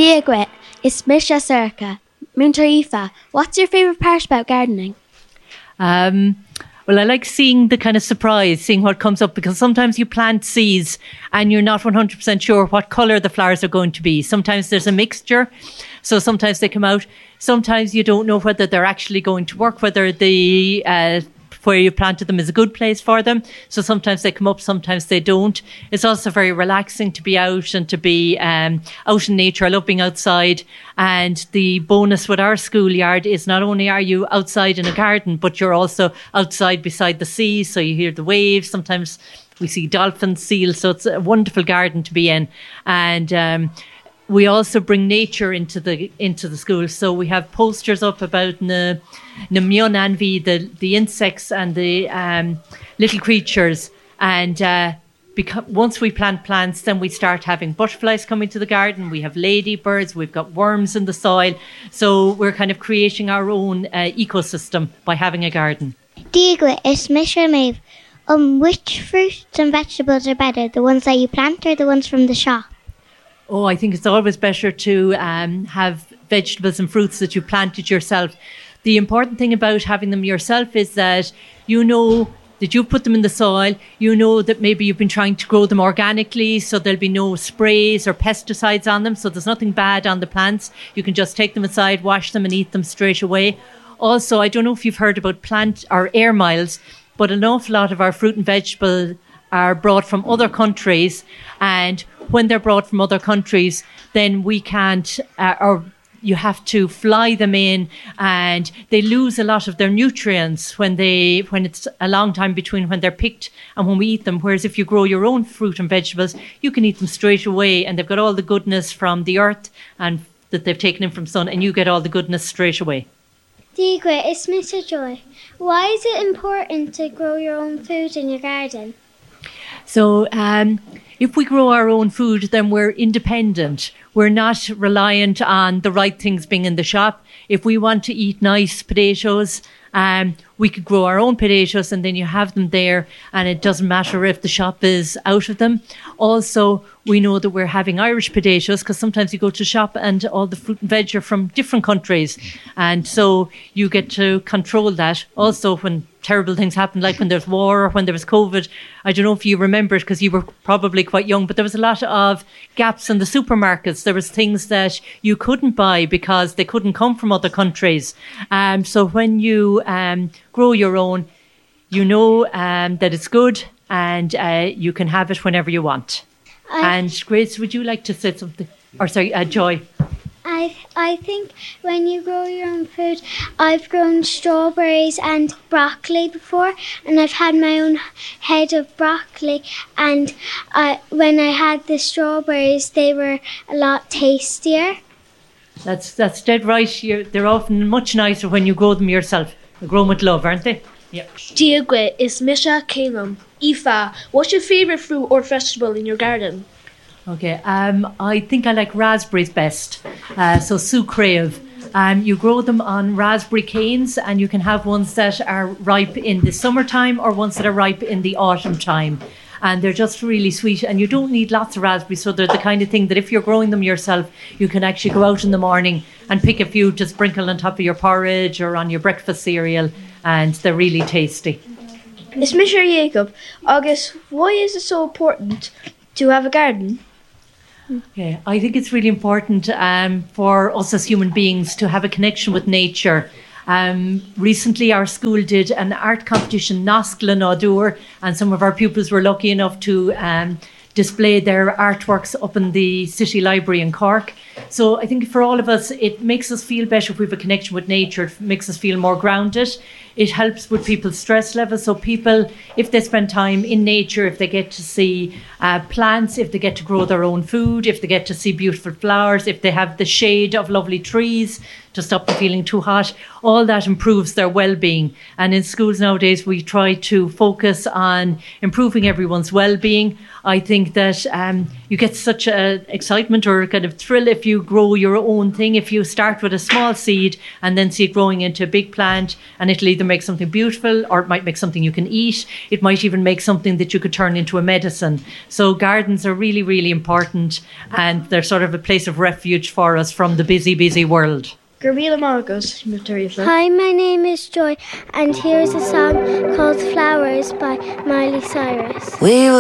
Diagwit, it's Misha Circa. Muntarifa, what's your favourite part about gardening? Well, I like seeing the kind of surprise, seeing what comes up, because sometimes you plant seeds and you're not 100% sure what colour the flowers are going to be. Sometimes there's a mixture, so sometimes they come out. Sometimes you don't know whether they're actually going to work, whether the where you planted them is a good place for them. So sometimes they come up, sometimes they don't. It's also very relaxing to be out and to be out in nature. I love being outside. And the bonus with our schoolyard is not only are you outside in a garden, but you're also outside beside the sea. So you hear the waves. Sometimes we see dolphins, seals. So it's a wonderful garden to be in. And we also bring nature into the school. So we have posters up about the Mionanvi, the insects and the little creatures. And once we plant plants, then we start having butterflies coming to the garden. We have ladybirds. We've got worms in the soil. So we're kind of creating our own ecosystem by having a garden. Diagwa, it's Misha Maeve. Which fruits and vegetables are better, the ones that you plant or the ones from the shop? Oh, I think it's always better to have vegetables and fruits that you planted yourself. The important thing about having them yourself is that you know that you put them in the soil. You know that maybe you've been trying to grow them organically, so there'll be no sprays or pesticides on them. So there's nothing bad on the plants. You can just take them aside, wash them and eat them straight away. Also, I don't know if you've heard about plant or air miles, but an awful lot of our fruit and vegetables are brought from other countries, and when they're brought from other countries, then we can't, or you have to fly them in, and they lose a lot of their nutrients when it's a long time between when they're picked and when we eat them. Whereas if you grow your own fruit and vegetables, you can eat them straight away, and they've got all the goodness from the earth and that they've taken in from sun, and you get all the goodness straight away. Diagwa, it's Mr. Joy. Why is it important to grow your own food in your garden? So if we grow our own food, then we're independent. We're not reliant on the right things being in the shop. If we want to eat nice potatoes, we could grow our own potatoes, and then you have them there, and it doesn't matter if the shop is out of them. Also, we know that we're having Irish potatoes, because sometimes you go to shop and all the fruit and veg are from different countries. And so you get to control that. Also, when terrible things happen, like when there's war or when there was COVID, I don't know if you remember it because you were probably quite young, but there was a lot of gaps in the supermarkets. There was things that you couldn't buy because they couldn't come from other countries. So when you grow your own, you know that it's good, and you can have it whenever you want. And Grace, would you like to say something? Or sorry, Joy. I think when you grow your own food, I've grown strawberries and broccoli before, and I've had my own head of broccoli, and when I had the strawberries, they were a lot tastier. That's dead right. They're often much nicer when you grow them yourself. They're grown with love, aren't they? Yeah. Diagwa, it's Misha Calum. Aoife, what's your favourite fruit or vegetable in your garden? Okay, I think I like raspberries best. So sucrave. You grow them on raspberry canes, and you can have ones that are ripe in the summertime or ones that are ripe in the autumn time. And they're just really sweet, and you don't need lots of raspberries, so they're the kind of thing that if you're growing them yourself, you can actually go out in the morning and pick a few to sprinkle on top of your porridge or on your breakfast cereal, and they're really tasty. It's Mr. Jacob. August, why is it so important to have a garden? Okay, I think it's really important for us as human beings to have a connection with nature. Recently, our school did an art competition, Noscla Nádur, and some of our pupils were lucky enough to display their artworks up in the City Library in Cork. So I think for all of us, it makes us feel better if we have a connection with nature. It makes us feel more grounded. It helps with people's stress levels. So people, if they spend time in nature, if they get to see plants, if they get to grow their own food, if they get to see beautiful flowers, if they have the shade of lovely trees to stop them feeling too hot, all that improves their well-being. And in schools nowadays, we try to focus on improving everyone's well-being. I think that you get such an excitement or kind of thrill if you grow your own thing, if you start with a small seed and then see it growing into a big plant, and it'll either make something beautiful, or it might make something you can eat. It might even make something that you could turn into a medicine. So gardens are really, really important, and they're sort of a place of refuge for us from the busy, busy world. Garbila Marcos, Mutarifa. Hi, my name is Joy, and here's a song called Flowers by Miley Cyrus. We were